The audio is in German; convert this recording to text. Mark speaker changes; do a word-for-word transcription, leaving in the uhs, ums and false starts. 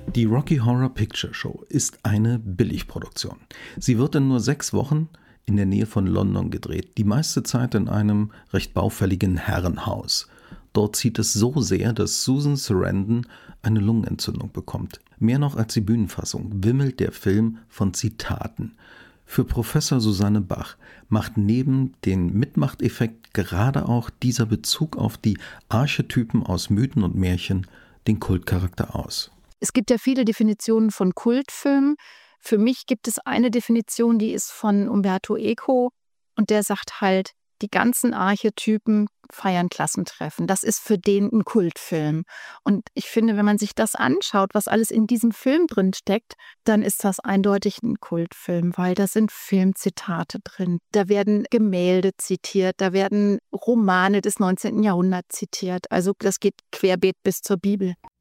Speaker 1: Die Rocky Horror Picture Show ist eine Billigproduktion. Sie wird in nur sechs Wochen in der Nähe von London gedreht, die meiste Zeit in einem recht baufälligen Herrenhaus. Dort zieht es so sehr, dass Susan Sarandon eine Lungenentzündung bekommt. Mehr noch als die Bühnenfassung wimmelt der Film von Zitaten. Für Professor Susanne Bach macht neben dem Mitmachteffekt gerade auch dieser Bezug auf die Archetypen aus Mythen und Märchen den Kultcharakter aus.
Speaker 2: Es gibt ja viele Definitionen von Kultfilmen. Für mich gibt es eine Definition, die ist von Umberto Eco und der sagt halt, die ganzen Archetypen feiern Klassentreffen. Das ist für den ein Kultfilm. Und ich finde, wenn man sich das anschaut, was alles in diesem Film drin steckt, dann ist das eindeutig ein Kultfilm, weil da sind Filmzitate drin. Da werden Gemälde zitiert, da werden Romane des neunzehnten Jahrhunderts zitiert. Also das geht querbeet bis zur Bibel.